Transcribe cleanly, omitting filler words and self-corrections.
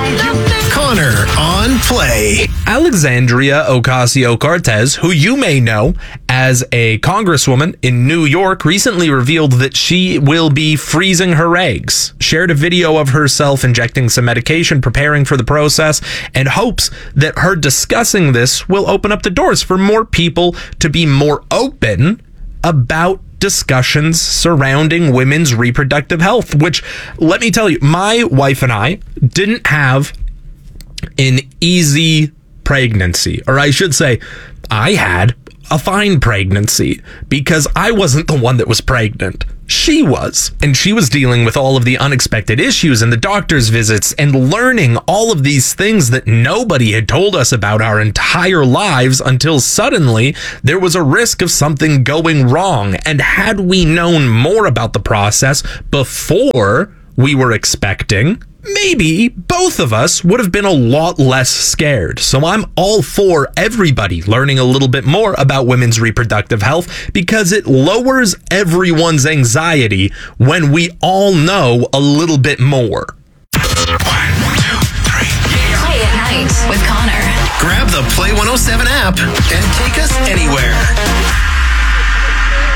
Connor on Play. Alexandria Ocasio-Cortez, who you may know as a congresswoman in New York, recently revealed that she will be freezing her eggs. Shared a video of herself injecting some medication, preparing for the process, and hopes that her discussing this will open up the doors for more people to be more open about discussions surrounding women's reproductive health, which, let me tell you, my wife and I didn't have an easy pregnancy, or I should say, I had a fine pregnancy because I wasn't the one that was pregnant. She was. And she was dealing with all of the unexpected issues and the doctor's visits and learning all of these things that nobody had told us about our entire lives until suddenly there was a risk of something going wrong. And had we known more about the process before we were expecting, maybe both of us would have been a lot less scared. So I'm all for everybody learning a little bit more about women's reproductive health because it lowers everyone's anxiety when we all know a little bit more. 1, 2, 3. Play at night with Connor. Grab the Play 107 app and take us anywhere.